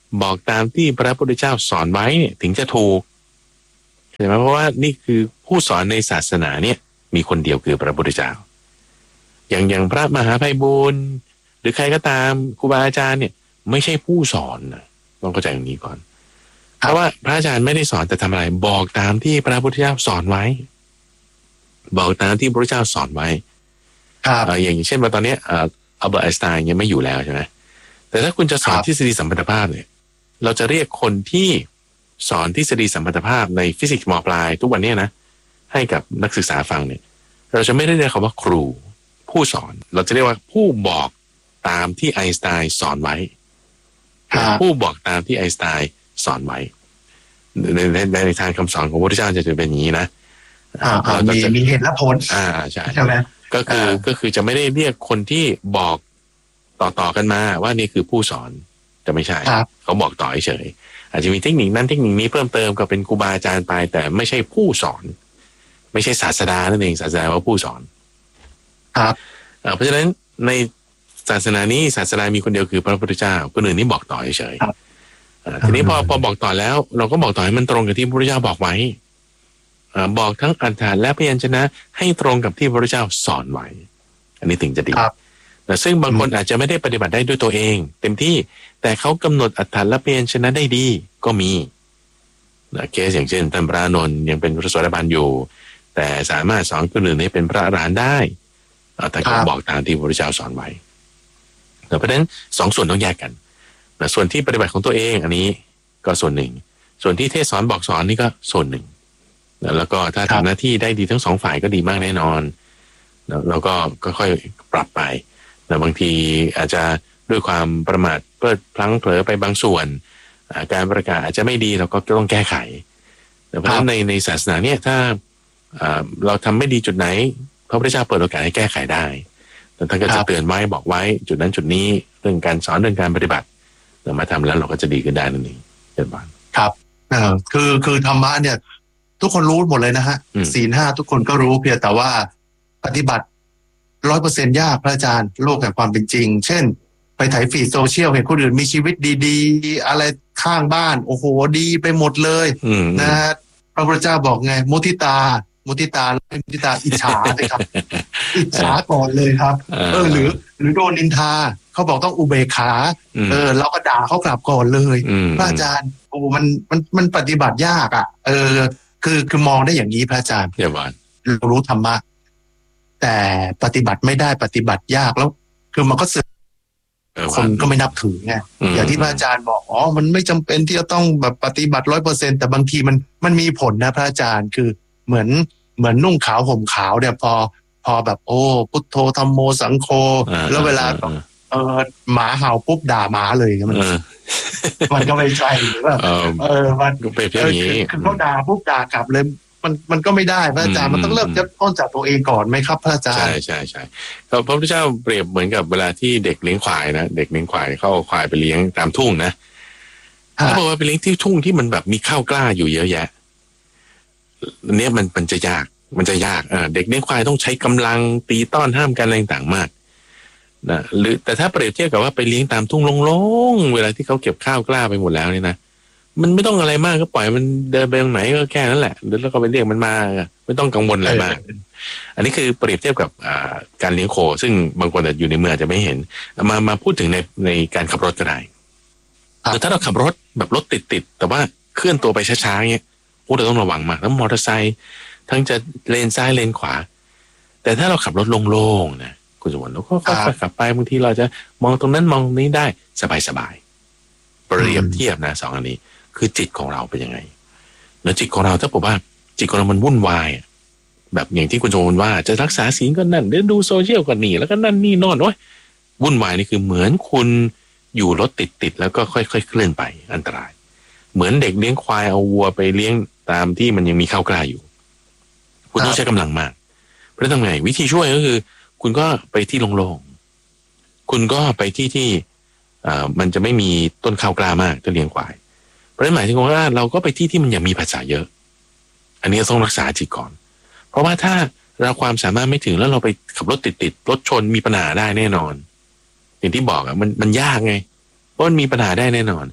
บอกตามที่พระพุทธเจ้าสอนไว้เนี่ยถึงจะถูกใช่ไหมเพราะว่านี่คือผู้สอนในศาสนาเนี่ยมีคนเดียวคือพระพุทธเจ้าอย่างอย่างพระมหาไพบูลย์หรือใครก็ตามครูบาอาจารย์เนี่ยไม่ใช่ผู้สอนนะต้องเข้าใจอย่างนี้ก่อนเพราะว่าพระอาจารย์ไม่ได้สอนแต่ทำอะไรบอกตามที่พระพุทธเจ้าสอนไว้บอกตามที่พระพุทธเจ้าสอนไว้ครับอย่างเช่นว่าตอนนี้อัลเบิร์ตไอน์สไตน์ยังไม่อยู่แล้วใช่ไหมแต่ถ้าคุณจะสอนทฤษฎีสัมพัทธภาพเนี่ยเราจะเรียกคนที่สอนทฤษฎีสัมพัทธภาพในฟิสิกส์ม.ปลายทุกวันนี้นะให้กับนักศึกษาฟังเนี่ยเราจะไม่ได้เรียกคำว่าครูผู้สอนเราจะเรียกว่าผู้บอกตามที่ไอน์สไตน์สอนไว้ผู้บอกตามที่ไอน์สไตน์สอนไว้ในในในทางคำสอนของพระพุทธเจ้าจะเป็นอย่างนี้นะมีมีเหตุและผลอ่าใช่ใช่ไหมก็คือก็คือจะไม่ได้เรียกคนที่บอกต่อต่อกันมาว่านี่คือผู้สอนจะไม่ใช่เขาบอกต่อเฉยอาจจะมีเทคนิคนั้นเทคนิคนี้เพิ่มเติมก็เป็นครูบาอาจารย์ไปแต่ไม่ใช่ผู้สอนไม่ใช่ศาสดานั่นเองศาสดาว่าผู้สอนครับเพราะฉะนั้นในศาสนานี้ศาสดามีคนเดียวคือพระพุทธเจ้าคนอื่นนี่บอกต่อเฉยทีนี้พอพอบอกต่อแล้วเราก็บอกต่อให้มันตรงกับที่พระพุทธเจ้าบอกไว้บอกทั้งอรรถะและพยัญชนะให้ตรงกับที่พระพุทธเจ้าสอนไว้อันนี้ถึงจะดีแต่ซึ่งบางคนอาจจะไม่ได้ปฏิบัติได้ด้วยตัวเองเต็มที่แต่เขากำหนดอรรถะและพยัญชนะได้ดีก็มีนะเคสอย่างเช่นท่านพระอานนท์ยังเป็นพระโสดาบันอยู่แต่สามารถสอนคนอื่นให้เป็นพระอรหันต์ได้แต่ก็บอกตามที่พระพุทธเจ้าสอนไว้เพราะฉะนั้นสองส่วนต้องแยกกันนะส่วนที่ปฏิบัติของตัวเองอันนี้ก็ส่วนหนึ่งส่วนที่เทศสอนบอกสอนนี่ก็ส่วนหนึ่งแล้วก็ถ้าทำหน้าที่ได้ดีทั้งสองฝ่ายก็ดีมากแน่นอนแล้วก็ค่อยๆปรับไปแต่บางทีอาจจะด้วยความประมาทเพลิดพลั้งเผลอไปบางส่วนการประกาศอาจจะไม่ดีเราก็ต้องแก้ไขเพราะฉะนั้นในในศาสนาเนี่ยถ้าเราทำไม่ดีจุดไหนพระพุทธเจ้าเปิดโอกาสให้แก้ไขได้แต่ท่านก็จะเตือนไว้บอกไว้จุดนั้นจุดนี้เรื่องการสอนเรื่องการปฏิบัติเรามาทำแล้วเราก็จะดีขึ้นได้นั่นเองเป็นบ้างครับเออคือคือธรรมะเนี่ยทุกคนรู้หมดเลยนะฮะศีลห้าทุกคนก็รู้เพียงแต่ว่าปฏิบัติร้อยเปอร์เซ็นต์ยากพระอาจารย์โลกแห่งความเป็นจริงเช่นไปถ่ายฟีดโซเชียลเห็นคนอื่นมีชีวิตดีๆอะไรข้างบ้านโอ้โหดีไปหมดเลยนะฮะพระพุทธเจ้าบอกไงมุทิตามุทิตาไม่มุทิตาอิจฉาเลยครับอิจฉาก่อนเลยครับเออหรือหรือโดนนินทาเขาบอกต้องอุเบกขาเออเราก็ด่าเขากลับก่อนเลยพระอาจารย์โอ้มันมันมันปฏิบัติยากอ่ะเออคือคือมองได้อย่างนี้พระอาจารย์เรารู้ธรรมะแต่ปฏิบัติไม่ได้ปฏิบัติยากแล้วคือมันก็เสื่อมคนก็ไม่นับถือไงอย่างที่พระอาจารย์บอกอ๋อมันไม่จำเป็นที่จะต้องแบบปฏิบัติร้อยเปอร์เซ็นต์แต่บางทีมันมันมีผลนะพระอาจารย์คือเหมือนเหมือนนุ่งขาวห่มขาวเนี่ยพอพอแบบโอ้พุทโธธัมโมสังโฆแล้วเวลาเออหมาเห่าปุ๊บด่าหมาเลยมันมันก็ไม่ใช่หรือว่าเออมันเป็นอย่างนี้คือเขาด่าปุ๊บด่ากลับเลยมันมันก็ไม่ได้พระอาจารย์มันต้องเริ่มจากต้นจากตัวเองก่อนไหมครับพระอาจารย์ใช่ใช่ใช่พระพุทธเจ้าเปรียบเหมือนกับเวลาที่เด็กเลี้ยงควายนะเด็กเลี้ยงควายเข้าควายไปเลี้ยงตามทุ่งนะเขาบอกว่าไปเลี้ยงที่ทุ่งที่มันแบบมีข้าวกล้าอยู่เยอะแยะเนี้ยมันมันจะยากมันจะยากอ่าเด็กเลี้ยงควายต้องใช้กำลังตีต้อนห้ามกันอะไรต่างๆมากนะหรือแต่ถ้าเปรียบเทียบกับว่าไปเลี้ยงตามทุ่งโล่งๆเวลาที่เขาเก็บข้าวกล้าไปหมดแล้วนี่นะมันไม่ต้องอะไรมากก็ปล่อยมันเดินไปตรงไหนก็แค่นั้นแหละแล้วก็ไปเรียกมันมาไม่ต้องกังวลอะไรมากอันนี้คือเปรียบเทียบกับการเลี้ยงโคซึ่งบางคนอยู่ในเมืองจะไม่เห็นมามาพูดถึงในในการขับรถก็ได้แต่ถ้าเราขับรถแบบรถติดติดแต่ว่าเคลื่อนตัวไปช้าๆเงี้ยโอ้เราต้องระวังมากทั้งมอเตอร์ไซค์ทั้งจะเลนซ้ายเลนขวาแต่ถ้าเราขับรถโล่งๆนะคุณสมบัติเราก็ค่อยๆขับไปบางทีเราจะมองตรงนั้นมองนี้ได้สบายๆเปรียบเทียบนะสองอันนี้คือจิตของเราเป็นยังไงแล้วจิตของเราถ้าบอกว่าจิตของเรามันวุ่นวายแบบอย่างที่คุณโจนว่าจะรักษาศีลก็นั่นเดี๋ยวดูโซเชียลก็นี่แล้วก็นั่นนี่นอนโอ้ยวุ่นวายนี่คือเหมือนคุณอยู่รถติดติดแล้วก็ค่อยๆเคลื่อนไปอันตรายเหมือนเด็กเลี้ยงควายเอาวัวไปเลี้ยงตามที่มันยังมีข้าวกล้าอยู่คุณต้องใช้กำลังมากเพราะทำไงวิธีช่วยก็คือคุณก็ไปที่โล่งๆคุณก็ไปที่ที่อ่ามันจะไม่มีต้นข้าวกล้ามากจะเลี้ยงควายเพราะนั่นหมายถึงว่าเราก็ไปที่ที่มันยังมีภาษาเยอะอันนี้ต้องรักษาจิตก่อนเพราะว่าถ้าเราความสามารถไม่ถึงแล้วเราไปขับรถติดติดรถชนมีปัญหาได้แน่นอนอย่างที่บอกอ่ะมันมันยากไงเพราะมันมีปัญหาได้แน่นอน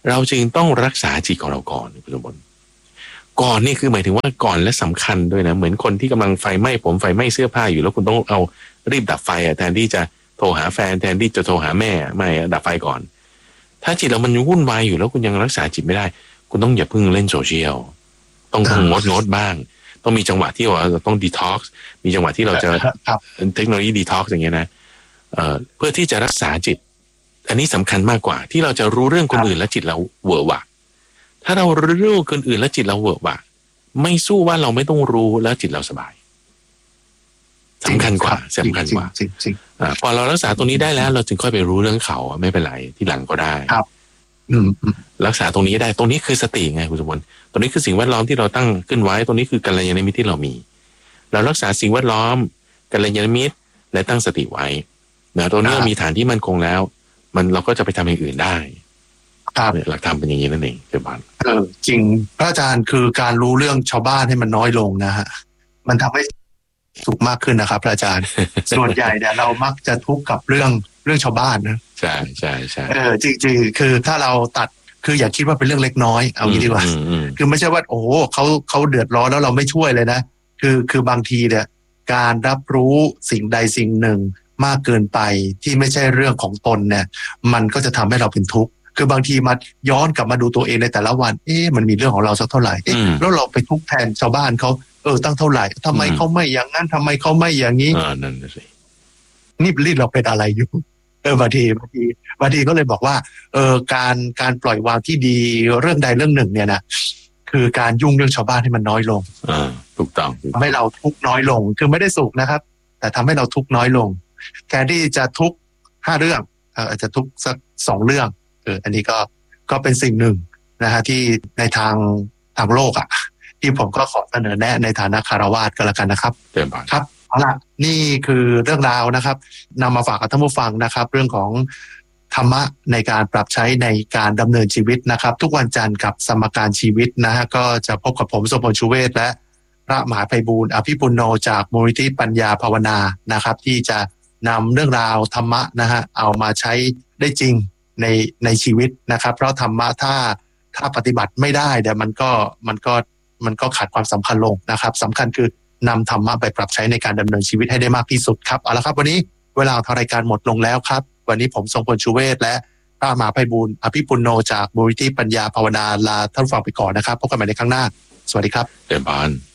เราจึงต้องรักษาจิตของเราก่อนคุณสมบัติก่อนนี่คือหมายถึงว่าก่อนและสำคัญด้วยนะเหมือนคนที่กำลังไฟไหม้ผมไฟไหม้เสื้อผ้าอยู่แล้วคุณต้องเอารีบดับไฟอ่ะแทนที่จะโทรหาแฟนแทนที่จะโทรหาแม่ไม่ดับไฟก่อนถ้าจิตเรามันวุ่นวายอยู่แล้วคุณยังรักษาจิตไม่ได้คุณต้องอย่าเพิ่งเล่นโซเชียลต้องต้องงดงดบ้างต้องมีจังหวะที่ว่าเราต้องดีท็อกซ์มีจังหวะที่เราจะเทคโนโลยีดีท็อกซ์อย่างเงี้ยนะเอ่อเพื่อที่จะรักษาจิตอันนี้สำคัญมากกว่าที่เราจะรู้เรื่องคนอื่นและจิตเราเวอร์วะถ้าเรารู้เรื่องคนอื่นและจิตเราเวอร์วะไม่สู้ว่าเราไม่ต้องรู้แล้วจิตเราสบายสำคัญกว่าสำคัญกว่าอ่าพอเรารักษาตรงนี้ได้แล้วเราจึงค่อยไปรู้เรื่องเขาไม่เป็นไรที่หลังก็ได้ครับอืมรักษาตรงนี้ได้ตรงนี้คือสติไงคุณสมบัติตรงนี้คือสิ่งแวดล้อมที่เราตั้งขึ้นไว้ตรงนี้คือกัลยาณมิตรที่เรามีเรารักษาสิ่งแวดล้อมกัลยาณมิตรและตั้งสติไว้นะตรงนี้มีฐานที่มั่นคงแล้วมันเราก็จะไปทำอย่างอื่นได้ครับหลักธรรมเป็นอย่างนี้นั่นเองเจ้าบ้านเออจริงพระอาจารย์คือการรู้เรื่องชาวบ้านให้มันน้อยลงนะฮะมันทำให้สุขมากขึ้นนะครับพระอาจารย์ส่วนใหญ่เนี่ยเรามักจะทุกข์กับเรื่องเรื่องชาวบ้านนะใช่ใช่ใช่เออจริงๆคือถ้าเราตัดคืออย่าคิดว่าเป็นเรื่องเล็กน้อยเอางี้ดีกว่าคือไม่ใช่ว่าโอ้เขาเขาเดือดร้อนแล้วเราไม่ช่วยเลยนะคือคือบางทีเนี่ยการรับรู้สิ่งใดสิ่งหนึ่งมากเกินไปที่ไม่ใช่เรื่องของตนเนี่ยมันก็จะทำให้เราเป็นทุกข์คือบางทีมาย้อนกลับมาดูตัวเองในแต่ละวันเอ๊ะมันมีเรื่องของเราสักเท่าไหร่เอ๊ะแล้วเราไปทุกข์แทนชาวบ้านเขาเออตั้งเท่าไหร่ทำไมเขาไม่อย่างนั้นทำไมเขาไม่อย่างนี้อ่านั่นสินี่รีดเราเป็นอะไรอยู่เออบางทีบางทีบางทีก็เลยบอกว่าเออการการปล่อยวางที่ดีเรื่องใดเรื่องหนึ่งเนี่ยนะคือการยุ่งเรื่องชาวบ้านให้มันน้อยลงอ่าถูกต้องทำให้เราทุกข์น้อยลงคือไม่ได้สุขนะครับแต่ทำให้เราทุกข์น้อยลงแทนที่จะทุกข์ห้าเรื่องเอออาจจะทุกข์สักสองเรื่องเอออันนี้ก็ก็เป็นสิ่งหนึ่งนะฮะที่ในทางทางโลกอ่ะที่ผมก็ขอเสนอแนะในฐานะคารวาสก็แล้วกันนะครับเต็มปากครับเอาล่ะนี่คือเรื่องราวนะครับนำมาฝากกับท่านผู้ฟังนะครับเรื่องของธรรมะในการปรับใช้ในการดำเนินชีวิตนะครับทุกวันจันทร์กับสมการชีวิตนะฮะก็จะพบกับผมสมพลชูเวชและพระมหาไพบูลย์อภิปุณโญจากมูลนิธิปัญญาภาวนานะครับที่จะนำเรื่องราวธรรมะนะฮะเอามาใช้ได้จริงในในชีวิตนะครับเพราะธรรมะถ้าถ้าปฏิบัติไม่ได้เดี๋ยวมันก็มันก็มันก็ขาดความสำคัญลงนะครับสำคัญคือนำธรรมะไปปรับใช้ในการดำเนินชีวิตให้ได้มากที่สุดครับเอาละครับวันนี้เวลาของรายการหมดลงแล้วครับวันนี้ผมทรงพลชูเวชและพระมหาไพบูลย์อภิปุณโญจากมูลนิธิปัญญาภาวนาลาท่านฟังไปก่อนนะครับพบกันใหม่ในครั้งหน้าสวัสดีครับเดินบาน